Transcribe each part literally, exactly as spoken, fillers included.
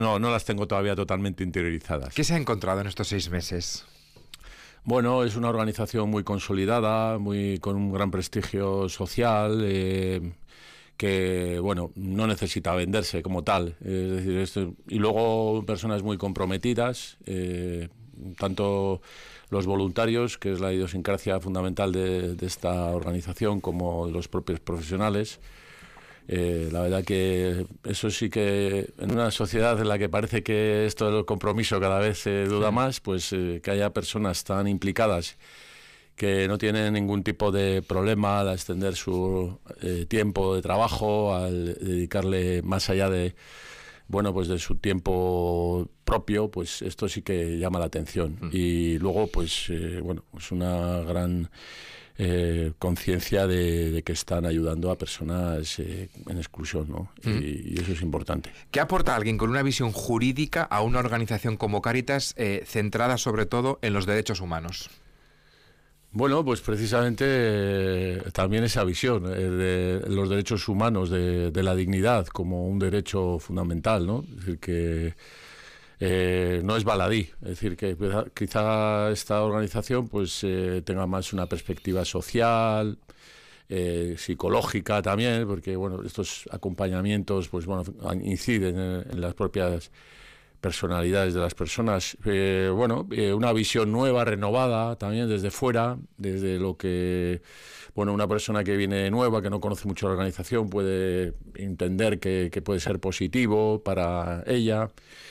No, no las tengo todavía totalmente interiorizadas. ¿Qué se ha encontrado en estos seis meses? Bueno, es una organización muy consolidada, muy con un gran prestigio social, eh, que bueno, no necesita venderse como tal. Es decir, esto, y luego personas muy comprometidas, eh, tanto los voluntarios, que es la idiosincrasia fundamental de, de esta organización, como los propios profesionales. Eh, la verdad que eso sí que en una sociedad en la que parece que esto del compromiso cada vez se duda sí. más, pues eh, que haya personas tan implicadas que no tienen ningún tipo de problema al extender su eh, tiempo de trabajo, al dedicarle más allá de bueno pues de su tiempo propio, pues esto sí que llama la atención. Mm. Y luego pues eh, bueno, es una gran Eh, conciencia de, de que están ayudando a personas eh, en exclusión, ¿no? Mm. Y, y eso es importante. ¿Qué aporta alguien con una visión jurídica a una organización como Cáritas eh, centrada sobre todo en los derechos humanos? Bueno, pues precisamente eh, también esa visión eh, de los derechos humanos, de, de la dignidad como un derecho fundamental, ¿no? Es decir, que Eh, no es baladí, es decir, que quizá, quizá esta organización pues eh, tenga más una perspectiva social, eh, psicológica también, porque bueno, estos acompañamientos pues bueno, inciden en, en las propias personalidades de las personas. Eh, bueno, eh, una visión nueva, renovada también desde fuera, desde lo que bueno, una persona que viene nueva, que no conoce mucho la organización, puede entender que, que puede ser positivo para ella.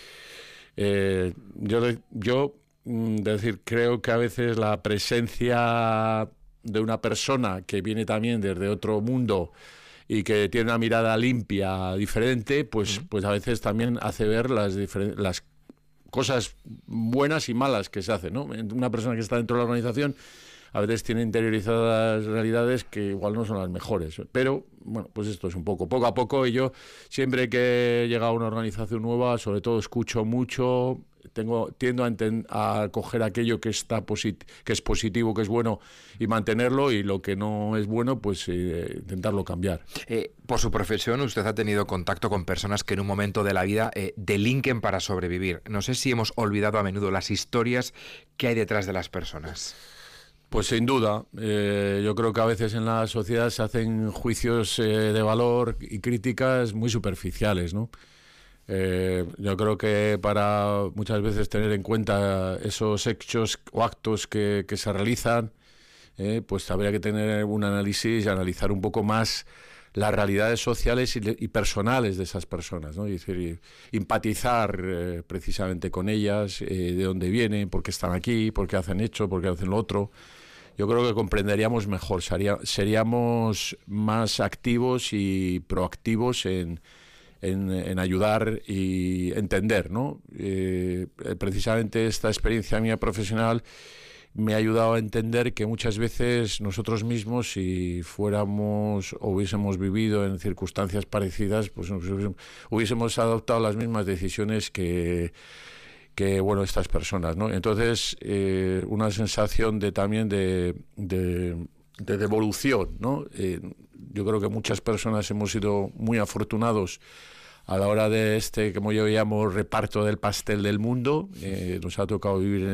Eh, yo, yo es decir, creo que a veces la presencia de una persona que viene también desde otro mundo y que tiene una mirada limpia, diferente, pues, uh-huh. pues a veces también hace ver las, las cosas buenas y malas que se hacen, ¿no? Una persona que está dentro de la organización a veces tiene interiorizadas realidades que igual no son las mejores, pero bueno, pues esto es un poco, poco a poco, y yo siempre que llega a una organización nueva, sobre todo escucho mucho, tengo, tiendo a, enten, a coger aquello que, está posit, que es positivo, que es bueno, y mantenerlo, y lo que no es bueno, pues eh, intentarlo cambiar. Eh, por su profesión, usted ha tenido contacto con personas que en un momento de la vida eh, delinquen para sobrevivir. No sé si hemos olvidado a menudo las historias que hay detrás de las personas. Pues sin duda, eh, yo creo que a veces en la sociedad se hacen juicios eh, de valor y críticas muy superficiales, ¿no? Eh, yo creo que para muchas veces tener en cuenta esos hechos o actos que, que se realizan, eh, pues habría que tener un análisis y analizar un poco más las realidades sociales y, y personales de esas personas, ¿no? Y decir, empatizar eh, precisamente con ellas, eh, de dónde vienen, por qué están aquí, por qué hacen esto, por qué hacen lo otro. Yo creo que comprenderíamos mejor, sería, seríamos más activos y proactivos en, en, en ayudar y entender, ¿no? Eh, precisamente esta experiencia mía profesional me ha ayudado a entender que muchas veces nosotros mismos, si fuéramos o hubiésemos vivido en circunstancias parecidas, pues hubiésemos adoptado las mismas decisiones que que bueno, estas personas, ¿no? Entonces, eh, una sensación de también de, de, de devolución, ¿no? Eh, yo creo que muchas personas hemos sido muy afortunados a la hora de este, como yo llamo, reparto del pastel del mundo. Eh, nos ha tocado vivir en